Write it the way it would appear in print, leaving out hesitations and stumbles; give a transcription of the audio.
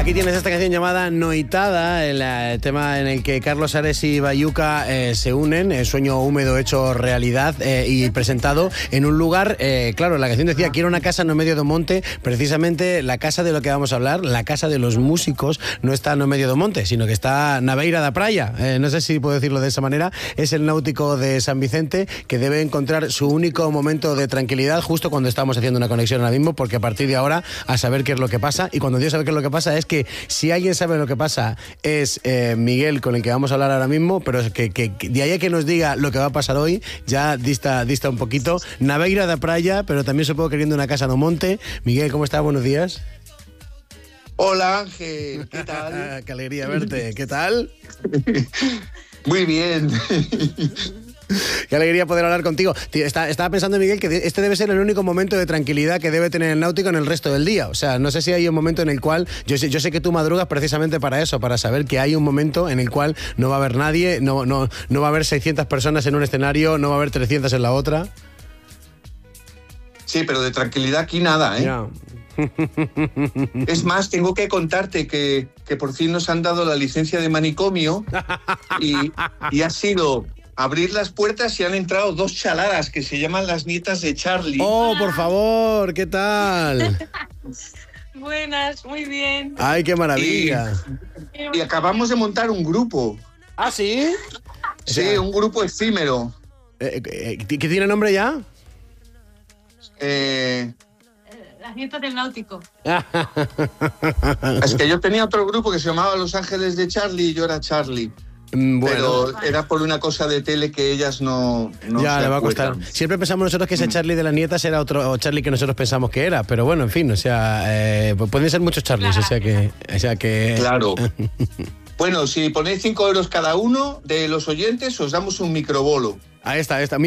Aquí tienes esta canción llamada Noitada, el tema en el que Carlos Ares y Bayuca se unen, sueño húmedo hecho realidad y presentado en un lugar, claro, la canción decía, quiero una casa no medio do monte, precisamente la casa de lo que vamos a hablar, la casa de los músicos, no está no medio do monte, sino que está na beira da praia, no sé si puedo decirlo de esa manera, es el náutico de San Vicente que debe encontrar su único momento de tranquilidad justo cuando estamos haciendo una conexión ahora mismo, porque a partir de ahora a saber qué es lo que pasa, y cuando Dios sabe qué es lo que pasa es que si alguien sabe lo que pasa es Miguel, con el que vamos a hablar ahora mismo, pero es que de ahí a que nos diga lo que va a pasar hoy, ya dista un poquito. Naveira da praia, pero también supongo queriendo una casa no monte. Miguel, ¿cómo estás? Buenos días. Hola Ángel, ¿qué tal? Qué alegría verte, ¿qué tal? Muy bien. Qué alegría poder hablar contigo. Estaba pensando, Miguel, que este debe ser el único momento de tranquilidad que debe tener el náutico en el resto del día. O sea, no sé si hay un momento en el cual... Yo sé que tú madrugas precisamente para eso, para saber que hay un momento en el cual no va a haber nadie, no va a haber 600 personas en un escenario, no va a haber 300 en la otra. Sí, pero de tranquilidad aquí nada, ¿eh? Ya. Es más, tengo que contarte que por fin nos han dado la licencia de manicomio y ha sido... abrir las puertas y han entrado dos chaladas que se llaman las nietas de Charlie. ¡Oh, por favor! ¿Qué tal? Buenas, muy bien. ¡Ay, qué maravilla! Y acabamos de montar un grupo. ¿Ah, sí? Sí, un grupo efímero. ¿Qué tiene nombre ya? Las nietas del náutico. Es que yo tenía otro grupo que se llamaba Los Ángeles de Charlie y yo era Charlie. Bueno, pero era por una cosa de tele que ellas no ya le va a acuerdan. costar. Siempre pensamos nosotros que ese Charlie de las nietas era otro Charlie que nosotros pensamos que era, pero bueno, en fin, o sea, pueden ser muchos Charlies, Claro. o sea que... Claro. Bueno, si ponéis 5 euros cada uno de los oyentes, os damos un microbolo. Ahí está.